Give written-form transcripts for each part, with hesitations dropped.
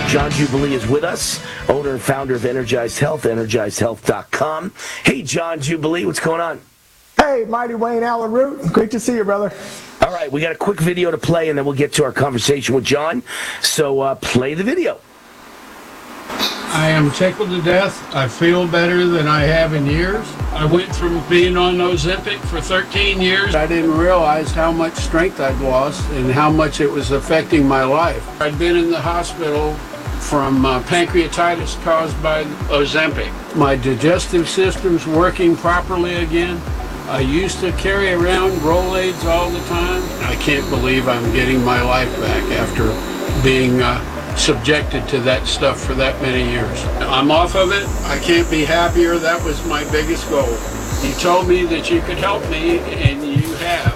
John Jubilee is with us, owner and founder of Energized Health, EnergizedHealth.com. Hey, John Jubilee, what's going on? Hey, Mighty Wayne Allen Root. Great to see you, brother. All right, we got a quick video to play, and then we'll get to our conversation with John. So play the video. I am tickled to death. I feel better than I have in years. I went from being on Ozempic for 13 years. I didn't realize how much strength I'd lost and how much it was affecting my life. I'd been in the hospital from pancreatitis caused by Ozempic. My digestive system's working properly again. I used to carry around Rolaids all the time. I can't believe I'm getting my life back after being subjected to that stuff for that many years. I'm off of it. I can't be happier. That was my biggest goal. You told me that you could help me, and you have.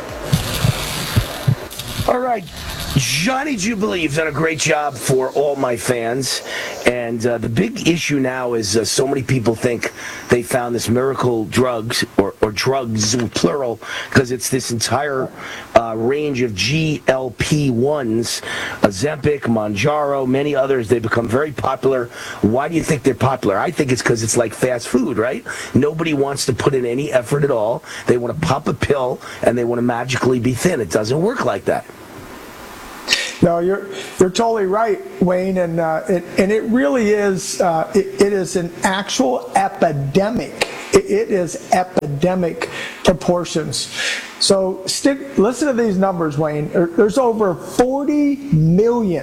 All right. Johnny Jubilee, you've done a great job for all my fans. And the big issue now is so many people think they found this miracle drugs, or drugs plural, because it's this entire range of GLP-1s, Ozempic, Mounjaro, many others. They become very popular. Why do you think they're popular? I think it's because it's like fast food, right? Nobody wants to put in any effort at all. They want to pop a pill, and they want to magically be thin. It doesn't work like that. No, you're totally right, Wayne, and it really is. It is an actual epidemic. It is epidemic proportions. So listen to these numbers, Wayne. There's over 40 million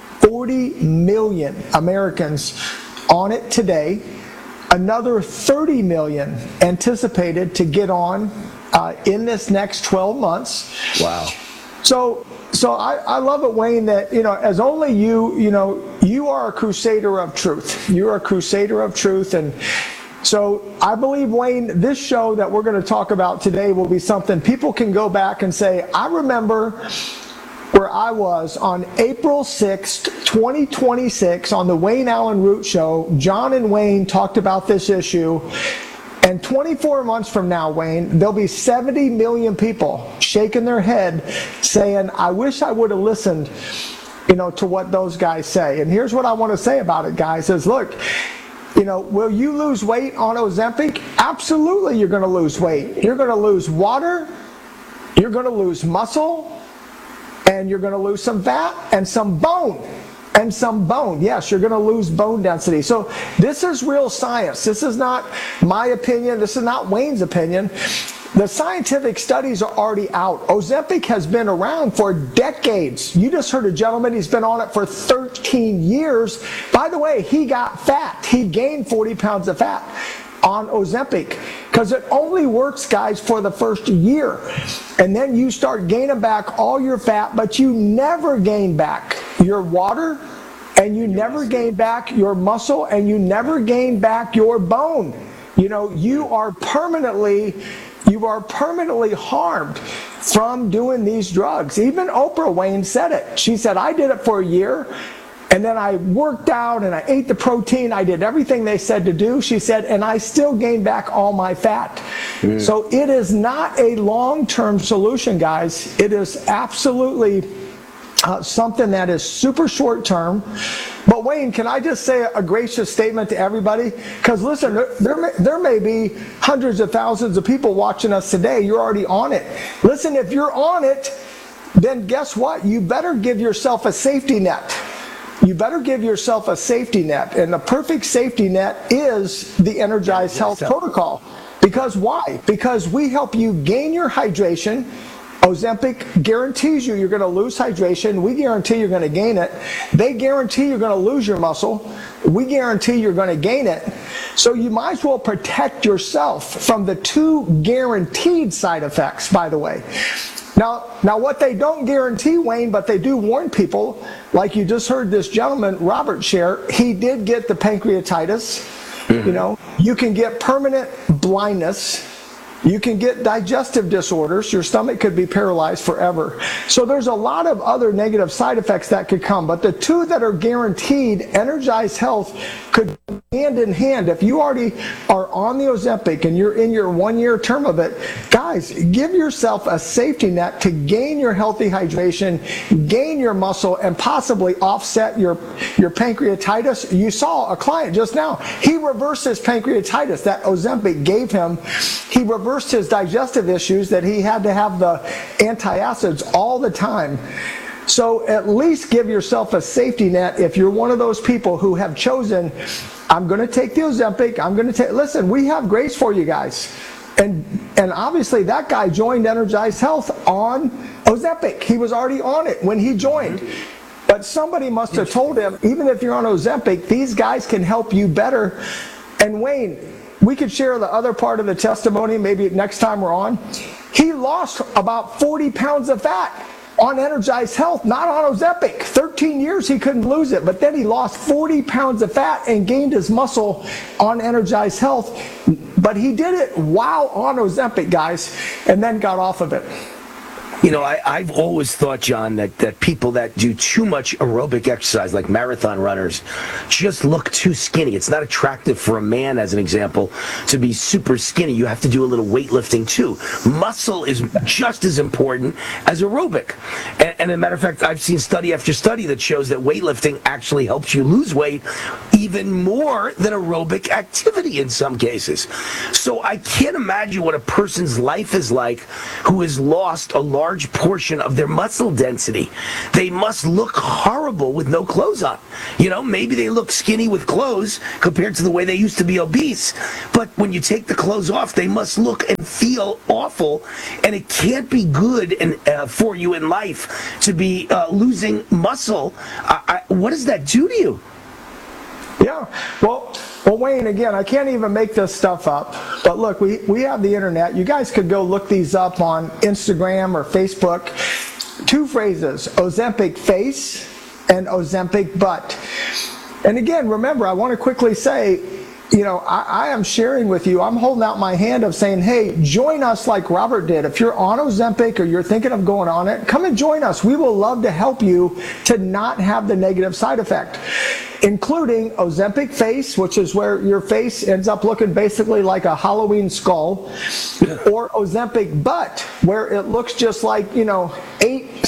Americans on it today. Another 30 million anticipated to get on in this next 12 months. Wow. So I love it, Wayne, that, as only you are a crusader of truth. You're a crusader of truth. And so I believe, Wayne, this show that we're going to talk about today will be something people can go back and say, I remember where I was on April 6th, 2026 on the Wayne Allen Root Show. John and Wayne talked about this issue. And 24 months from now, Wayne, there'll be 70 million people shaking their head saying, I wish I would have listened, to what those guys say. And here's what I want to say about it, guys, is look, will you lose weight on Ozempic? Absolutely, you're going to lose weight. You're going to lose water, you're going to lose muscle, and you're going to lose some fat and some bone. Yes, you're going to lose bone density. So this is real science. This is not my opinion. This is not Wayne's opinion. The scientific studies are already out. Ozempic has been around for decades. You just heard a gentleman, he's been on it for 13 years. By the way, he got fat. He gained 40 pounds of fat on Ozempic because it only works, guys, for the first year. And then you start gaining back all your fat, but you never gain back your water, and you never gain back your muscle, and you never gain back your bone. You are permanently harmed from doing these drugs. Even Oprah, Wayne, said it. She said, I did it for a year, and then I worked out and I ate the protein. I did everything they said to do, she said, and I still gained back all my fat. So it is not a long-term solution, guys. It is absolutely something that is super short-term. But Wayne, can I just say a gracious statement to everybody? Because listen, there may be hundreds of thousands of people watching us today. You're already on it. Listen, if you're on it, then guess what? You better give yourself a safety net. You better give yourself a safety net. And the perfect safety net is the Energized Health Protocol. Because why? Because we help you gain your hydration. Ozempic guarantees you're going to lose hydration. We guarantee you're going to gain it. They guarantee you're going to lose your muscle. We guarantee you're going to gain it. So you might as well protect yourself from the two guaranteed side effects, by the way. Now what they don't guarantee, Wayne, but they do warn people, like you just heard this gentleman, Robert, share, he did get the pancreatitis. You can get permanent blindness. You can get digestive disorders. Your stomach could be paralyzed forever. So there's a lot of other negative side effects that could come. But the two that are guaranteed, Energized Health could hand in hand. If you already are on the Ozempic and you're in your 1-year term of it, guys, give yourself a safety net to gain your healthy hydration, gain your muscle, and possibly offset your pancreatitis. You saw a client just now. He reversed his pancreatitis that Ozempic gave him. He reversed his digestive issues that he had to have the antacids all the time. So at least give yourself a safety net if you're one of those people who have chosen, I'm going to take the Ozempic, I'm going to take, listen, we have grace for you guys. And obviously that guy joined Energized Health on Ozempic. He was already on it when he joined. But somebody must have told him, even if you're on Ozempic, these guys can help you better. And Wayne, we could share the other part of the testimony maybe next time we're on. He lost about 40 pounds of fat on Energized Health, not on Ozempic. 13 years he couldn't lose it, but then he lost 40 pounds of fat and gained his muscle on Energized Health. But he did it while on Ozempic, guys, and then got off of it. You know, I've always thought, John, that people that do too much aerobic exercise, like marathon runners, just look too skinny. It's not attractive for a man, as an example, to be super skinny. You have to do a little weightlifting, too. Muscle is just as important as aerobic. And as a matter of fact, I've seen study after study that shows that weightlifting actually helps you lose weight even more than aerobic activity in some cases. So I can't imagine what a person's life is like who has lost a large portion of their muscle density. They must look horrible with no clothes on. You know, maybe they look skinny with clothes compared to the way they used to be obese, but when you take the clothes off, they must look and feel awful, and it can't be good for you in life to be losing muscle. What does that do to you? Yeah, well, Wayne, again, I can't even make this stuff up. But look, we have the internet. You guys could go look these up on Instagram or Facebook. 2 phrases, Ozempic face and Ozempic butt. And again, remember, I want to quickly say, you know, I am sharing with you, I'm holding out my hand of saying, hey, join us like Robert did. If you're on Ozempic or you're thinking of going on it, come and join us. We will love to help you to not have the negative side effect, including Ozempic face, which is where your face ends up looking basically like a Halloween skull, or Ozempic butt, where it looks just like, you know, 8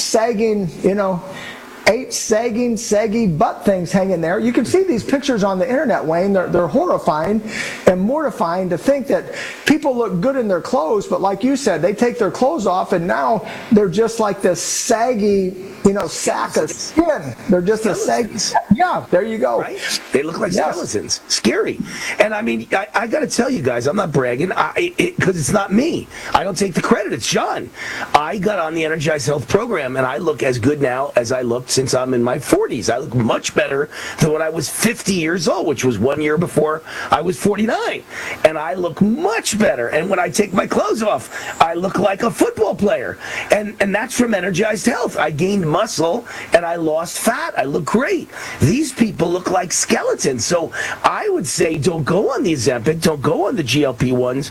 saggy butt things hanging there. You can see these pictures on the internet, Wayne. They're horrifying and mortifying to think that people look good in their clothes, but like you said, they take their clothes off and now they're just like this saggy, you know, sack of skin. They're just a saggy. Yeah, there you go. Right? They look like skeletons. Scary. And I mean, I got to tell you guys, I'm not bragging because it's not me. I don't take the credit. It's John. I got on the Energized Health program and I look as good now as I looked since I'm in my 40s. I look much better than when I was 50 years old, which was 1 year before I was 49. And I look much better. And when I take my clothes off, I look like a football player. And that's from Energized Health. I gained muscle and I lost fat. I look great. These people look like skeletons. So I would say don't go on the Ozempic, don't go on the GLP-1s.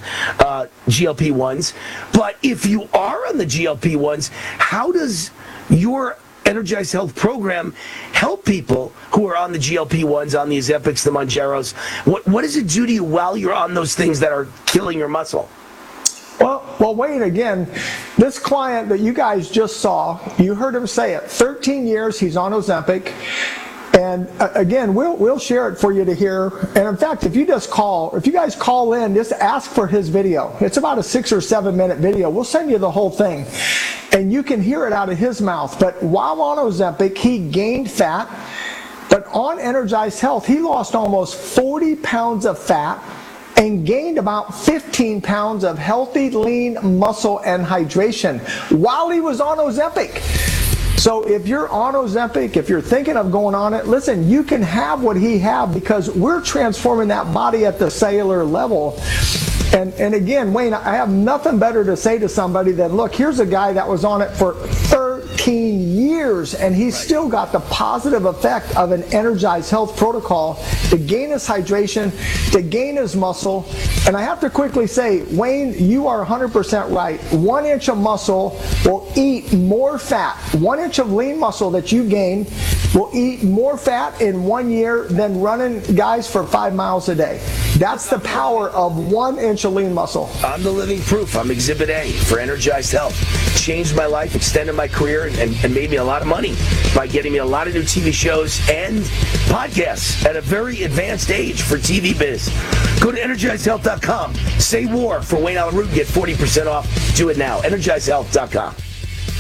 But if you are on the GLP-1s, how does your Energized Health program help people who are on the GLP-1s, on the Ozempics, the Mounjaros? What does it do to you while you're on those things that are killing your muscle? Well, Wayne, again, this client that you guys just saw, you heard him say it, 13 years he's on Ozempic. And again, we'll share it for you to hear. And in fact, if you guys call in, just ask for his video. It's about a 6 or 7 minute video. We'll send you the whole thing. And you can hear it out of his mouth. But while on Ozempic, he gained fat. But on Energized Health, he lost almost 40 pounds of fat and gained about 15 pounds of healthy, lean muscle and hydration while he was on Ozempic. So if you're on Ozempic, if you're thinking of going on it, listen, you can have what he had because we're transforming that body at the cellular level. And again, Wayne, I have nothing better to say to somebody than, look, here's a guy that was on it for 13 years, and he's still got the positive effect of an Energized Health protocol to gain his hydration, to gain his muscle. And I have to quickly say, Wayne, you are 100% right. 1 inch of muscle will eat more fat. 1 inch of lean muscle that you gain will eat more fat in 1 year than running guys for 5 miles a day. That's the power of 1 inch of lean muscle. I'm the living proof. I'm Exhibit A for Energized Health. Changed my life, extended my career, and made me a lot of money by getting me a lot of new TV shows and podcasts at a very advanced age for TV biz. Go to EnergizedHealth.com. Say war for Wayne Allyn Root. Get 40% off. Do it now. EnergizedHealth.com.